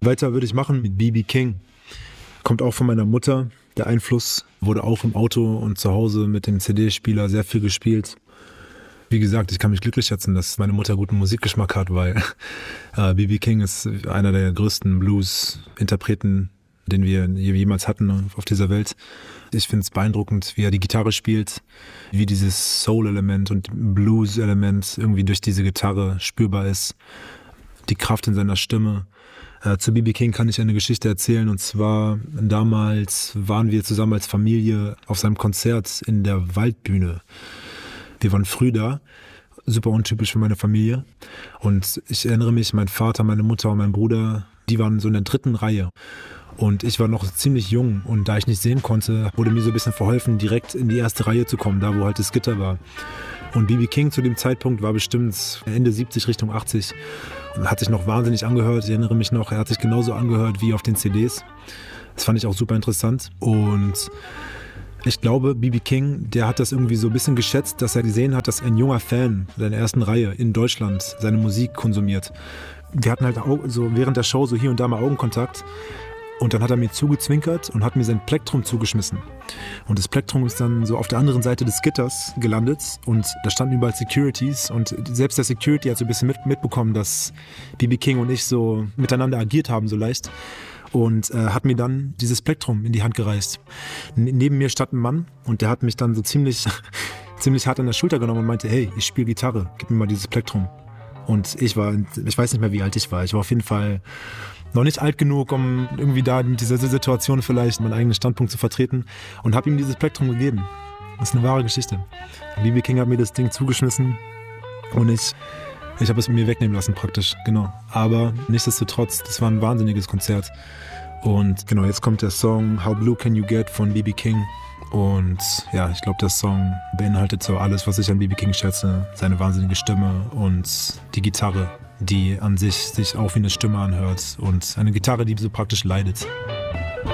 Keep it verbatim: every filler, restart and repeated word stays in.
Weiter würde ich machen mit B B King. Kommt auch von meiner Mutter. Der Einfluss wurde auch im Auto und zu Hause mit dem C D-Spieler sehr viel gespielt. Wie gesagt, ich kann mich glücklich schätzen, dass meine Mutter guten Musikgeschmack hat, weil äh, B B King ist einer der größten Blues-Interpreten, den wir jemals hatten auf dieser Welt. Ich finde es beeindruckend, wie er die Gitarre spielt, wie dieses Soul-Element und Blues-Element irgendwie durch diese Gitarre spürbar ist. Die Kraft in seiner Stimme. Äh, zu B B King kann ich eine Geschichte erzählen, und zwar damals waren wir zusammen als Familie auf seinem Konzert in der Waldbühne. Wir waren früh da, super untypisch für meine Familie. Und ich erinnere mich, mein Vater, meine Mutter und mein Bruder, die waren so in der dritten Reihe. Und ich war noch ziemlich jung, und da ich nicht sehen konnte, wurde mir so ein bisschen verholfen, direkt in die erste Reihe zu kommen, da wo halt das Gitter war. Und B B King zu dem Zeitpunkt war bestimmt Ende siebzig, Richtung achtzig. Und hat sich noch wahnsinnig angehört. Ich erinnere mich noch, er hat sich genauso angehört wie auf den C Ds. Das fand ich auch super interessant. Und ich glaube, B B King, der hat das irgendwie so ein bisschen geschätzt, dass er gesehen hat, dass ein junger Fan in der ersten Reihe in Deutschland seine Musik konsumiert. Wir hatten halt auch so während der Show so hier und da mal Augenkontakt. Und dann hat er mir zugezwinkert und hat mir sein Plektrum zugeschmissen. Und das Plektrum ist dann so auf der anderen Seite des Gitters gelandet, und da standen überall Securities, und selbst der Security hat so ein bisschen mit, mitbekommen, dass B B King und ich so miteinander agiert haben, so leicht. Und äh, hat mir dann dieses Plektrum in die Hand gereicht. N- neben mir stand ein Mann, und der hat mich dann so ziemlich, ziemlich hart an der Schulter genommen und meinte, hey, ich spiele Gitarre, gib mir mal dieses Plektrum. Und ich war, ich weiß nicht mehr, wie alt ich war. Ich war auf jeden Fall noch nicht alt genug, um irgendwie da in dieser Situation vielleicht meinen eigenen Standpunkt zu vertreten, und habe ihm dieses Plektrum gegeben. Das ist eine wahre Geschichte. B B King hat mir das Ding zugeschmissen, und ich, ich habe es mir wegnehmen lassen praktisch, genau. Aber nichtsdestotrotz, das war ein wahnsinniges Konzert. Und genau, jetzt kommt der Song How Blue Can You Get von B B King. Und ja, ich glaube, der Song beinhaltet so alles, was ich an B B King schätze. Seine wahnsinnige Stimme und die Gitarre, die an sich sich auch wie eine Stimme anhört, und eine Gitarre, die so praktisch leidet.